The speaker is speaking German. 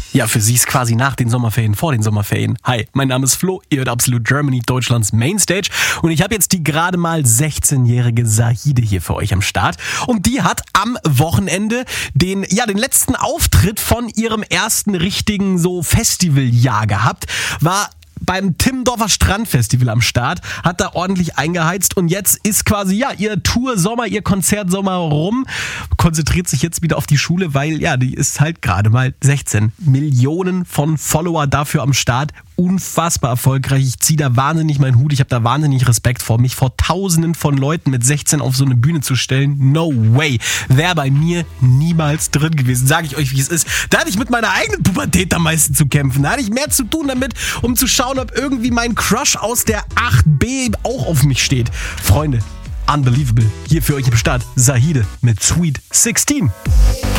Ja, für sie ist quasi nach den Sommerferien, vor den Sommerferien. Hi, mein Name ist Flo, ihr hört Absolute Germany, Deutschlands Mainstage. Und ich habe jetzt die gerade mal 16-jährige Zahide hier für euch am Start. Und die hat am Wochenende den letzten Auftritt von ihrem ersten richtigen Festivaljahr gehabt. War beim Timmendorfer Strandfestival am Start, hat da ordentlich eingeheizt und jetzt ist quasi, ihr Tour-Sommer, ihr Konzertsommer rum, konzentriert sich jetzt wieder auf die Schule, weil, die ist halt gerade mal 16. Millionen von Follower dafür am Start, unfassbar erfolgreich. Ich ziehe da wahnsinnig meinen Hut, ich habe da wahnsinnig Respekt vor, mich vor Tausenden von Leuten mit 16 auf so eine Bühne zu stellen. No way. Wäre bei mir niemals drin gewesen, sage ich euch, wie es ist. Da hatte ich mit meiner eigenen Pubertät am meisten zu kämpfen. Da hatte ich mehr zu tun damit, um zu schauen, ob irgendwie mein Crush aus der 8b auch auf mich steht. Freunde, unbelievable. Hier für euch im Start Zahide mit Sweet 16.